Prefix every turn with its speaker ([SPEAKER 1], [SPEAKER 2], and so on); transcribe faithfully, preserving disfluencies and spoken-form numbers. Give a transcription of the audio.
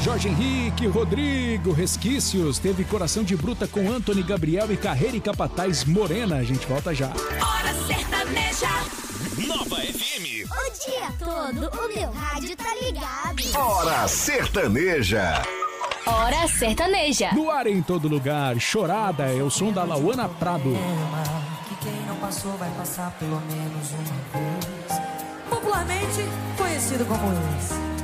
[SPEAKER 1] Jorge Henrique, Rodrigo, Resquícios, teve Coração de Bruta com Antony Gabriel e Carreira e Capataz Morena. A gente volta já.
[SPEAKER 2] Hora Sertaneja.
[SPEAKER 3] Nova F M.
[SPEAKER 4] O dia todo o meu rádio tá ligado.
[SPEAKER 3] Hora Sertaneja.
[SPEAKER 2] Hora Sertaneja.
[SPEAKER 1] No ar em todo lugar, Chorada é o som da Lauana Prado.
[SPEAKER 5] Que quem não passou vai passar pelo menos uma vez. Popularmente conhecido como ex.